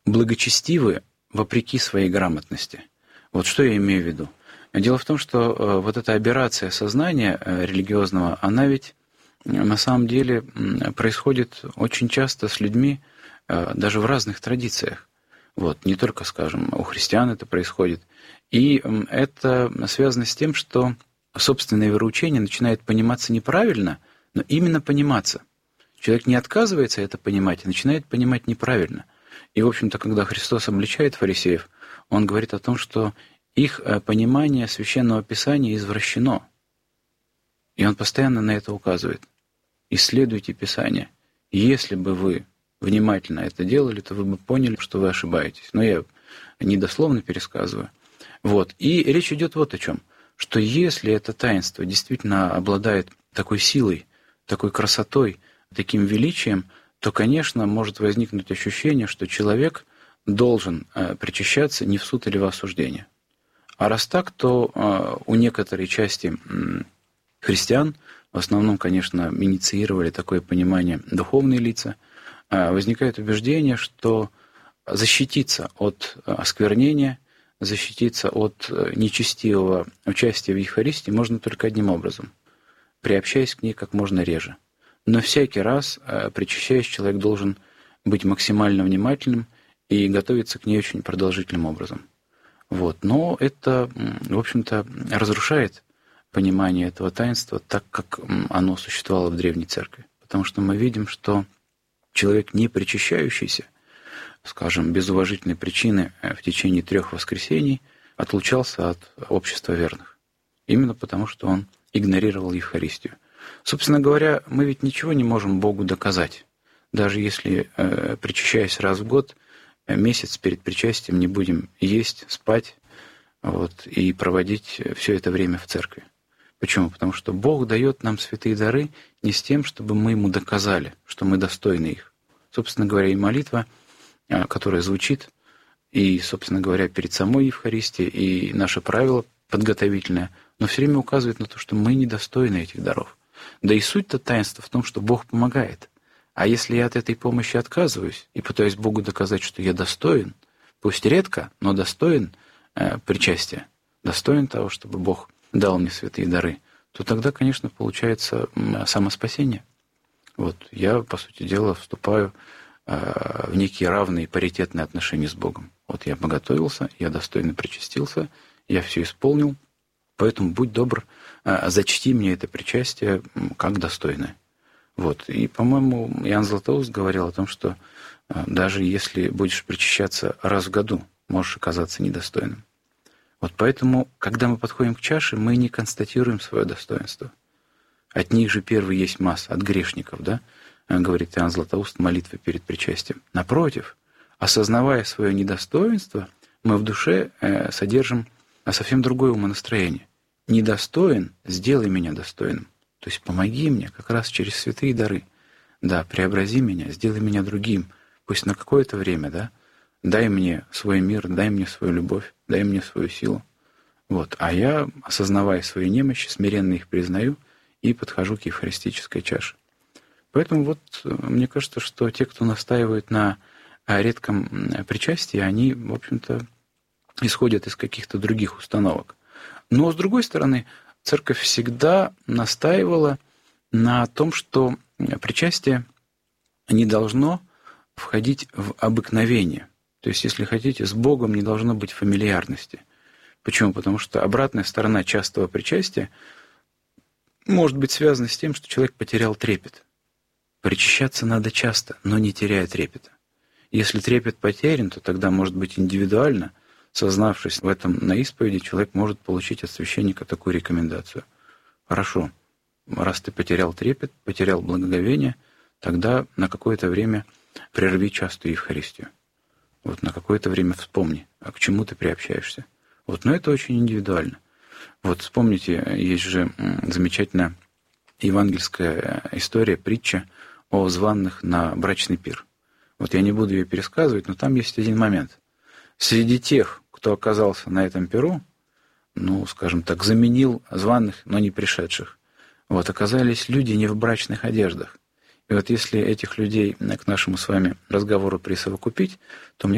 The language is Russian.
благочестивы вопреки своей грамотности. Вот что я имею в виду. Дело в том, что вот эта аберрация сознания религиозного, она ведь на самом деле происходит очень часто с людьми даже в разных традициях. Вот, не только, скажем, у христиан это происходит. И это связано с тем, что собственное вероучение начинает пониматься неправильно, но именно пониматься. Человек не отказывается это понимать, а начинает понимать неправильно. И, в общем-то, когда Христос обличает фарисеев, Он говорит о том, что их понимание Священного Писания извращено. И Он постоянно на это указывает. Исследуйте Писание. Если бы вы внимательно это делали, то вы бы поняли, что вы ошибаетесь. Но я недословно пересказываю. Вот. И речь идет вот о чем. Что если это таинство действительно обладает такой силой, такой красотой, таким величием, то, конечно, может возникнуть ощущение, что человек должен причащаться не в суд или в осуждение. А раз так, то у некоторой части христиан, в основном, конечно, инициировали такое понимание духовные лица, возникает убеждение, что защититься от осквернения, защититься от нечестивого участия в Евхаристии можно только одним образом, приобщаясь к ней как можно реже. Но всякий раз, причащаясь, человек должен быть максимально внимательным и готовиться к ней очень продолжительным образом. Вот. Но это, в общем-то, разрушает понимание этого таинства так, как оно существовало в Древней Церкви. Потому что мы видим, что человек, не причащающийся, скажем, без уважительной причины в течение 3 воскресений отлучался от общества верных. Именно потому, что он игнорировал Евхаристию. Собственно говоря, мы ведь ничего не можем Богу доказать. Даже если, причащаясь раз в год, месяц перед причастием не будем есть, спать вот, и проводить все это время в церкви. Почему? Потому что Бог дает нам святые дары не с тем, чтобы мы Ему доказали, что мы достойны их. Собственно говоря, и молитва, которая звучит, и, собственно говоря, перед самой Евхаристией, и наше правило подготовительное, но все время указывает на то, что мы недостойны этих даров. Да и суть-то таинства в том, что Бог помогает. А если я от этой помощи отказываюсь и пытаюсь Богу доказать, что я достоин, пусть редко, но достоин причастия, достоин того, чтобы Бог дал мне святые дары, то тогда, конечно, получается самоспасение. Вот, я, по сути дела, вступаю в некие равные паритетные отношения с Богом. Вот я подготовился, я достойно причастился, я все исполнил, поэтому будь добр, зачти мне это причастие как достойное. Вот. И, по-моему, Иоанн Златоуст говорил о том, что даже если будешь причащаться раз в году, можешь оказаться недостойным. Вот поэтому, когда мы подходим к чаше, мы не констатируем свое достоинство. От них же первый есть масса, от грешников, да, говорит Иоанн Златоуст в молитве перед причастием. Напротив, осознавая свое недостоинство, мы в душе содержим совсем другое умонастроение. Недостоин, сделай меня достойным. То есть помоги мне как раз через святые дары. Да, преобрази меня, сделай меня другим. Пусть на какое-то время, да, дай мне свой мир, дай мне свою любовь, дай мне свою силу. Вот. А я, осознавая свои немощи, смиренно их признаю и подхожу к евхаристической чаше. Поэтому вот мне кажется, что те, кто настаивает на редком причастии, они, в общем-то, исходят из каких-то других установок. Но, с другой стороны, Церковь всегда настаивала на том, что причастие не должно входить в обыкновение. То есть, если хотите, с Богом не должно быть фамильярности. Почему? Потому что обратная сторона частого причастия может быть связана с тем, что человек потерял трепет. Причащаться надо часто, но не теряя трепета. Если трепет потерян, то тогда, может быть, индивидуально, сознавшись в этом на исповеди, человек может получить от священника такую рекомендацию. Хорошо, раз ты потерял трепет, потерял благоговение, тогда на какое-то время прерви частую Евхаристию. Вот на какое-то время вспомни, а к чему ты приобщаешься. Вот, но это очень индивидуально. Вот вспомните, есть же замечательная евангельская история, притча о званых на брачный пир. Вот я не буду ее пересказывать, но там есть один момент. Среди тех, кто оказался на этом пиру, ну, скажем так, заменил званых, но не пришедших, вот, оказались люди не в брачных одеждах. И вот если этих людей к нашему с вами разговору присовокупить, то мне